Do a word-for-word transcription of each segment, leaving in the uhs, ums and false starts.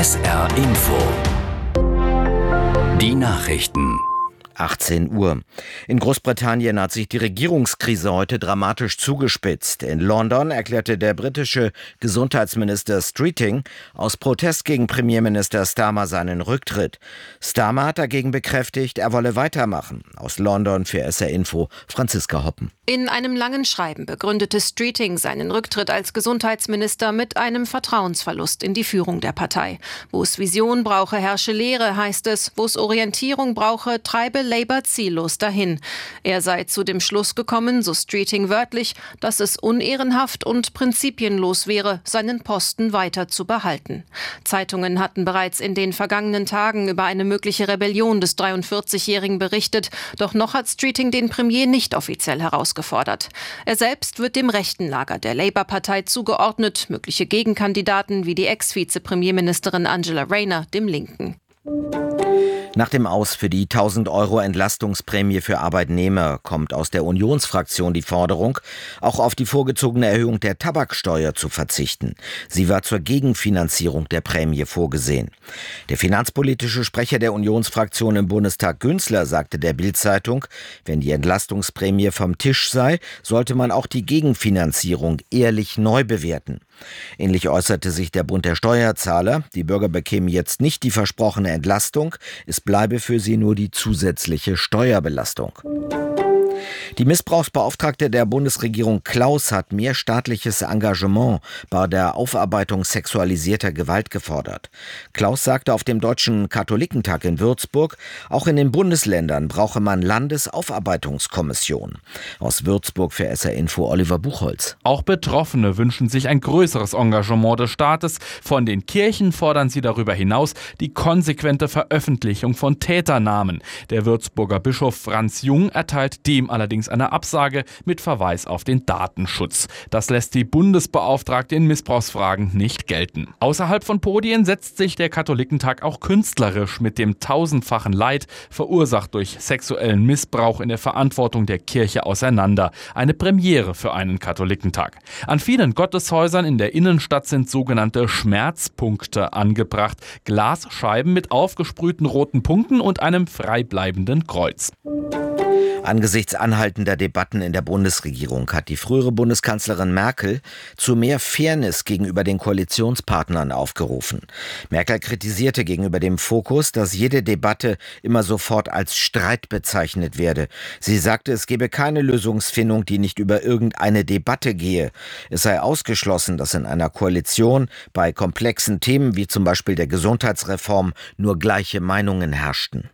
S R Info. Die Nachrichten. achtzehn Uhr. In Großbritannien hat sich die Regierungskrise heute dramatisch zugespitzt. In London erklärte der britische Gesundheitsminister Streeting aus Protest gegen Premierminister Starmer seinen Rücktritt. Starmer hat dagegen bekräftigt, er wolle weitermachen. Aus London für S R Info, Franziska Hoppen. In einem langen Schreiben begründete Streeting seinen Rücktritt als Gesundheitsminister mit einem Vertrauensverlust in die Führung der Partei. Wo es Vision brauche, herrsche Leere, heißt es. Wo es Orientierung brauche, treibe Labour ziellos dahin. Er sei zu dem Schluss gekommen, so Streeting wörtlich, dass es unehrenhaft und prinzipienlos wäre, seinen Posten weiter zu behalten. Zeitungen hatten bereits in den vergangenen Tagen über eine mögliche Rebellion des dreiundvierzigjährigen berichtet. Doch noch hat Streeting den Premier nicht offiziell herausgefordert. Er selbst wird dem rechten Lager der Labour-Partei zugeordnet, mögliche Gegenkandidaten wie die Ex-Vize-Premierministerin Angela Rayner dem Linken. Nach dem Aus für die tausend Euro Entlastungsprämie für Arbeitnehmer kommt aus der Unionsfraktion die Forderung, auch auf die vorgezogene Erhöhung der Tabaksteuer zu verzichten. Sie war zur Gegenfinanzierung der Prämie vorgesehen. Der finanzpolitische Sprecher der Unionsfraktion im Bundestag, Günzler, sagte der Bild-Zeitung, wenn die Entlastungsprämie vom Tisch sei, sollte man auch die Gegenfinanzierung ehrlich neu bewerten. Ähnlich äußerte sich der Bund der Steuerzahler. Die Bürger bekämen jetzt nicht die versprochene Entlastung. Es bleibe für sie nur die zusätzliche Steuerbelastung. Die Missbrauchsbeauftragte der Bundesregierung Klaus hat mehr staatliches Engagement bei der Aufarbeitung sexualisierter Gewalt gefordert. Klaus sagte auf dem Deutschen Katholikentag in Würzburg, auch in den Bundesländern brauche man Landesaufarbeitungskommissionen. Aus Würzburg für S R Info Oliver Buchholz. Auch Betroffene wünschen sich ein größeres Engagement des Staates. Von den Kirchen fordern sie darüber hinaus die konsequente Veröffentlichung von Täternamen. Der Würzburger Bischof Franz Jung erteilt dem allerdings eine Absage mit Verweis auf den Datenschutz. Das lässt die Bundesbeauftragte in Missbrauchsfragen nicht gelten. Außerhalb von Podien setzt sich der Katholikentag auch künstlerisch mit dem tausendfachen Leid, verursacht durch sexuellen Missbrauch in der Verantwortung der Kirche, auseinander. Eine Premiere für einen Katholikentag. An vielen Gotteshäusern in der Innenstadt sind sogenannte Schmerzpunkte angebracht. Glasscheiben mit aufgesprühten roten Punkten und einem freibleibenden Kreuz. Angesichts anhaltender Debatten in der Bundesregierung hat die frühere Bundeskanzlerin Merkel zu mehr Fairness gegenüber den Koalitionspartnern aufgerufen. Merkel kritisierte gegenüber dem Fokus, dass jede Debatte immer sofort als Streit bezeichnet werde. Sie sagte, es gebe keine Lösungsfindung, die nicht über irgendeine Debatte gehe. Es sei ausgeschlossen, dass in einer Koalition bei komplexen Themen wie zum Beispiel der Gesundheitsreform nur gleiche Meinungen herrschten.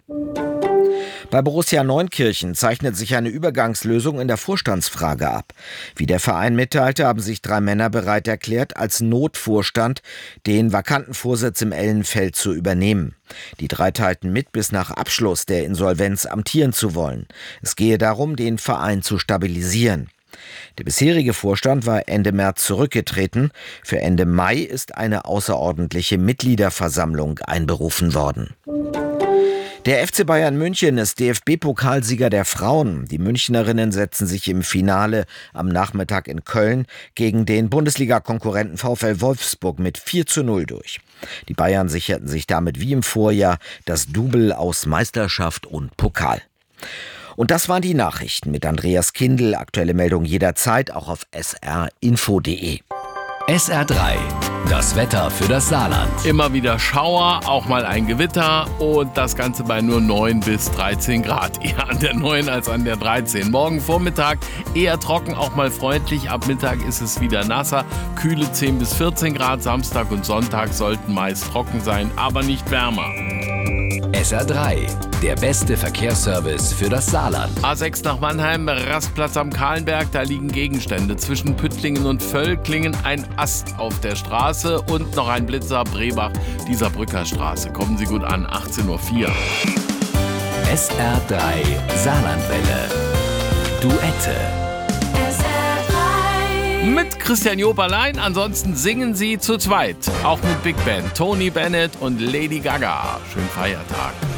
Bei Borussia Neunkirchen zeichnet sich eine Übergangslösung in der Vorstandsfrage ab. Wie der Verein mitteilte, haben sich drei Männer bereit erklärt, als Notvorstand den vakanten Vorsitz im Ellenfeld zu übernehmen. Die drei teilten mit, bis nach Abschluss der Insolvenz amtieren zu wollen. Es gehe darum, den Verein zu stabilisieren. Der bisherige Vorstand war Ende März zurückgetreten. Für Ende Mai ist eine außerordentliche Mitgliederversammlung einberufen worden. Der F C Bayern München ist D F B-Pokalsieger der Frauen. Die Münchnerinnen setzen sich im Finale am Nachmittag in Köln gegen den Bundesliga-Konkurrenten VfL Wolfsburg mit vier zu null durch. Die Bayern sicherten sich damit wie im Vorjahr das Double aus Meisterschaft und Pokal. Und das waren die Nachrichten mit Andreas Kindl. Aktuelle Meldung jederzeit auch auf s r info punkt d e. S R drei. Das Wetter für das Saarland. Immer wieder Schauer, auch mal ein Gewitter und das Ganze bei nur neun bis dreizehn Grad. Eher an der neun als an der dreizehn. Morgen Vormittag eher trocken, auch mal freundlich. Ab Mittag ist es wieder nasser. Kühle zehn bis vierzehn Grad. Samstag und Sonntag sollten meist trocken sein, aber nicht wärmer. S R drei. Der beste Verkehrsservice für das Saarland. A sechs nach Mannheim, Rastplatz am Kahlenberg. Da liegen Gegenstände zwischen Püttlingen und Völklingen. Ein Ast auf der Straße und noch ein Blitzer Brebach dieser Brücker Straße. Kommen Sie gut an, achtzehn Uhr vier. S R drei Saarlandwelle. Duette. S R drei. Mit Christian Job allein, ansonsten singen sie zu zweit. Auch mit Big Band, Tony Bennett und Lady Gaga. Schönen Feiertag.